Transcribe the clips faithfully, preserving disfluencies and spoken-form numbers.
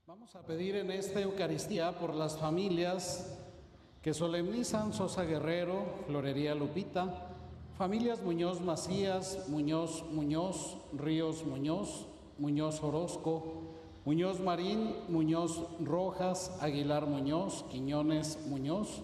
Vamos a pedir en esta Eucaristía por las familias que solemnizan Sosa Guerrero, Florería Lupita, familias Muñoz Macías, Muñoz Muñoz, Ríos Muñoz, Muñoz Orozco, Muñoz Marín, Muñoz Rojas, Aguilar Muñoz, Quiñones Muñoz,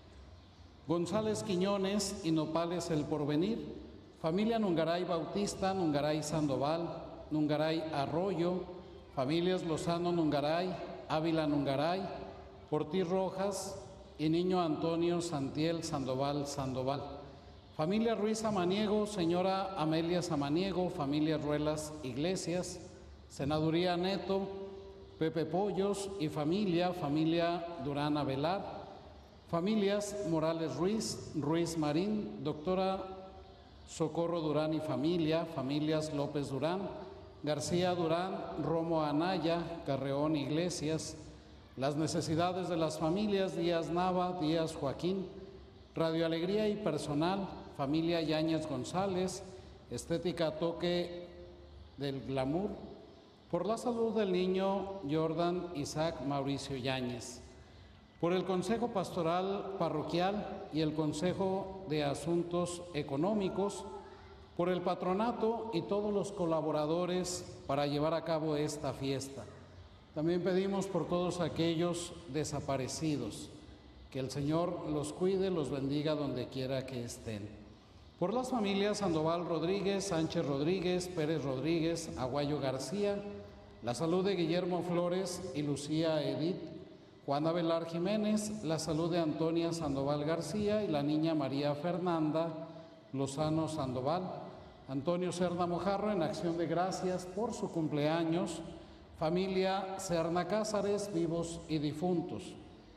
González Quiñones y Nopales El Porvenir, familia Nungaray Bautista, Nungaray Sandoval, Nungaray Arroyo, familias Lozano Nungaray, Ávila Nungaray, Ortiz Rojas y Niño Antonio Santiel Sandoval Sandoval. Familia Ruiz Samaniego, señora Amelia Samaniego, familia Ruelas Iglesias, Senaduría Neto, Pepe Pollos y familia, familia Durán Avelar, familias Morales Ruiz, Ruiz Marín, doctora Socorro Durán y familia, familias López Durán, García Durán, Romo Anaya, Carreón Iglesias, las necesidades de las familias Díaz Nava, Díaz Joaquín, Radio Alegría y personal, familia Yáñez González, Estética Toque del Glamour, por la salud del niño Jordan Isaac Mauricio Yáñez, por el Consejo Pastoral Parroquial y el Consejo de Asuntos Económicos, por el patronato y todos los colaboradores para llevar a cabo esta fiesta. También pedimos por todos aquellos desaparecidos, que el Señor los cuide, los bendiga donde quiera que estén. Por las familias Sandoval Rodríguez, Sánchez Rodríguez, Pérez Rodríguez, Aguayo García, la salud de Guillermo Flores y Lucía Edith, Juana Velar Jiménez, la salud de Antonia Sandoval García y la niña María Fernanda Lozano Sandoval, Antonio Cerna Mojarro en acción de gracias por su cumpleaños, familia Serna Cázares, vivos y difuntos.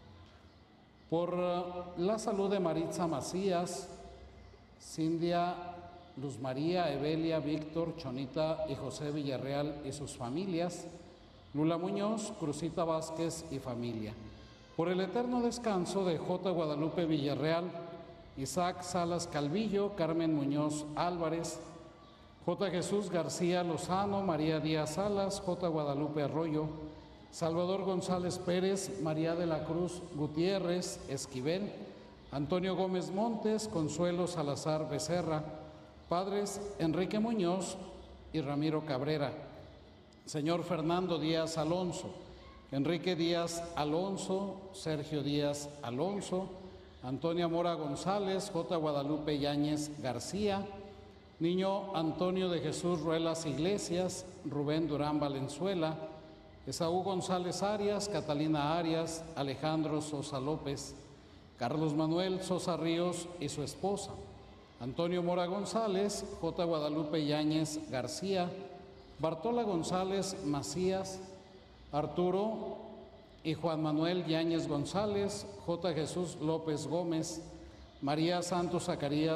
Por la salud de Maritza Macías, Cindia, Luz María, Evelia, Víctor, Chonita y José Villarreal y sus familias, Lula Muñoz, Cruzita Vázquez y familia. Por el eterno descanso de J. Guadalupe Villarreal, Isaac Salas Calvillo, Carmen Muñoz Álvarez, J. Jesús García Lozano, María Díaz Salas, J. Guadalupe Arroyo, Salvador González Pérez, María de la Cruz Gutiérrez Esquivel, Antonio Gómez Montes, Consuelo Salazar Becerra, padres Enrique Muñoz y Ramiro Cabrera, señor Fernando Díaz Alonso, Enrique Díaz Alonso, Sergio Díaz Alonso, Antonia Mora González, J. Guadalupe Yáñez García, niño Antonio de Jesús Ruelas Iglesias, Rubén Durán Valenzuela, Esaú González Arias, Catalina Arias, Alejandro Sosa López, Carlos Manuel Sosa Ríos y su esposa, Antonio Mora González, J. Guadalupe Yáñez García, Bartola González Macías, Arturo y Juan Manuel Yáñez González, J. Jesús López Gómez, María Santos Zacarías